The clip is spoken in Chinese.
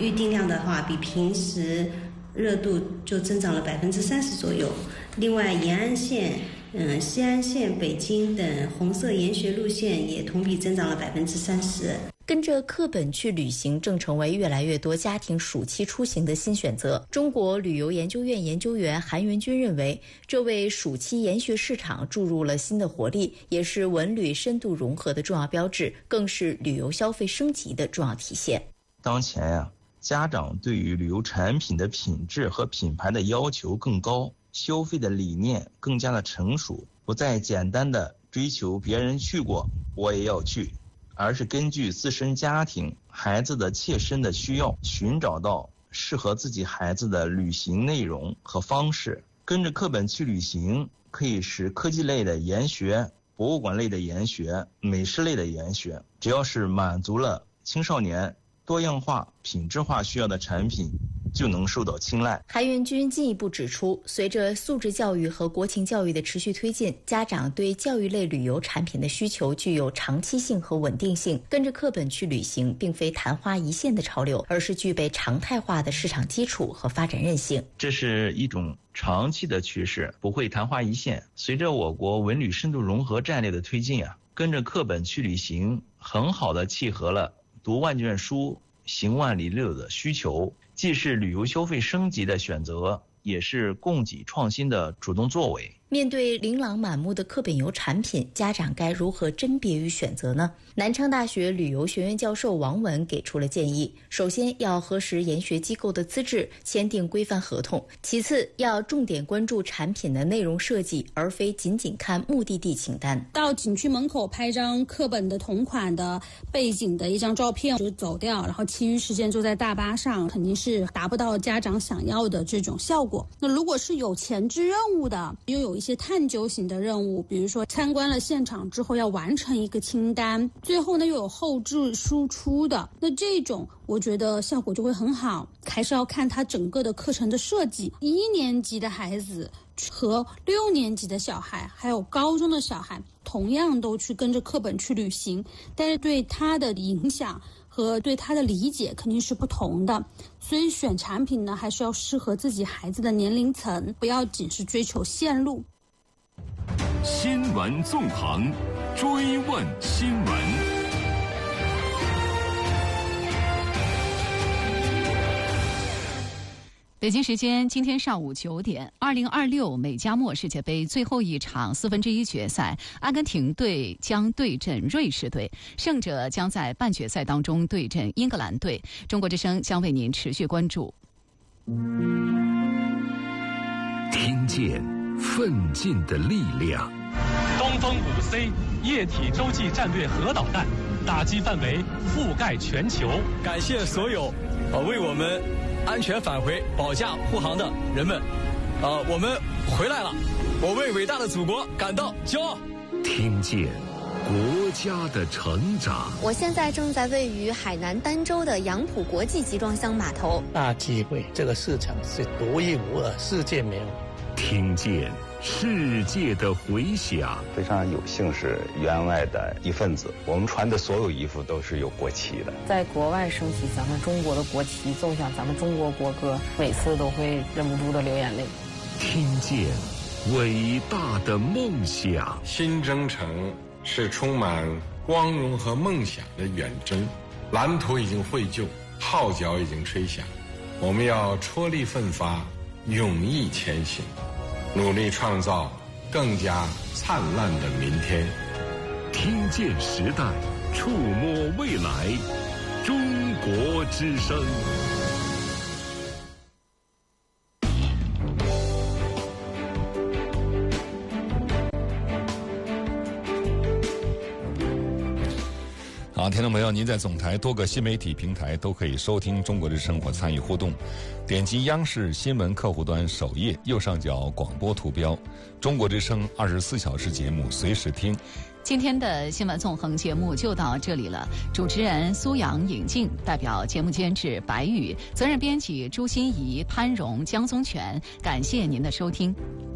预订量的话，比平时热度就增长了30%左右。另外，延安线、西安线、北京等红色研学路线也同比增长了30%。 跟着课本去旅行正成为越来越多家庭暑期出行的新选择。中国旅游研究院研究员韩元军认为，这为暑期研学市场注入了新的活力，也是文旅深度融合的重要标志，更是旅游消费升级的重要体现。 当前家长对于旅游产品的品质和品牌的要求更高，消费的理念更加的成熟，不再简单的追求别人去过我也要去，而是根据自身家庭孩子的切身的需要，寻找到适合自己孩子的旅行内容和方式。跟着课本去旅行，可以是科技类的研学、博物馆类的研学、美食类的研学，只要是满足了青少年多样化、品质化需要的产品，就能受到青睐。 韩元军进一步指出，随着素质教育和国情教育的持续推进，家长对教育类旅游产品的需求具有长期性和稳定性。跟着课本去旅行，并非昙花一现的潮流，而是具备常态化的市场基础和发展韧性。 这是一种长期的趋势，不会昙花一现。随着我国文旅深度融合战略的推进跟着课本去旅行，很好的契合了读万卷书、行万里路的需求，既是旅游消费升级的选择，也是供给创新的主动作为。 面对琳琅满目的课本游产品，家长该如何甄别与选择呢？南昌大学旅游学院教授王文给出了建议：首先要核实研学机构的资质，签订规范合同；其次要重点关注产品的内容设计，而非仅仅看目的地清单。 到景区门口拍张课本的同款的背景的一张照片就走掉，然后其余时间坐在大巴上，肯定是达不到家长想要的这种效果。那如果是有前置任务的，又有一些探究型的任务，比如说参观了现场之后要完成一个清单，最后呢又有后置输出的，那这种我觉得效果就会很好。还是要看它整个的课程的设计，1年级的孩子和6年级的小孩还有高中的小孩同样都去跟着课本去旅行，但是对他的影响和对他的理解肯定是不同的，所以选产品呢还是要适合自己孩子的年龄层，不要仅是追求线路。 新闻纵横，追问新闻。 北京时间今天上午9点，2026美加墨世界杯最后一场1/4决赛，阿根廷队将对阵瑞士队，胜者将在半决赛当中对阵英格兰队。中国之声将为您持续关注。 听见奋进的力量。 东风5C 液体洲际战略核导弹，打击范围覆盖全球。 感谢所有为我们安全返回保驾护航的人们，我们回来了，我为伟大的祖国感到骄傲。 听见国家的成长。 我现在正在位于海南儋州的杨浦国际集装箱码头。 大机会，这个市场是独一无二，世界没有。 听见世界的回响。 非常有幸是员外的一份子，我们穿的所有衣服都是有国旗的。 在国外升起咱们中国的国旗，奏响咱们中国国歌，每次都会忍不住的流眼泪。 听见伟大的梦想。 新征程是充满光荣和梦想的远征，蓝图已经绘就，号角已经吹响，我们要踔厉奋发，勇毅前行，努力创造更加灿烂的明天。 听见时代，触摸未来，中国之声。 好，听众朋友，您在总台多个新媒体平台都可以收听中国之声或参与互动。点击央视新闻客户端首页右上角广播图标，中国之声24小时节目随时听。 今天的新闻纵横节目就到这里了，主持人苏阳、尹静，代表节目监制白宇，责任编辑朱心怡、潘荣、江宗全，感谢您的收听。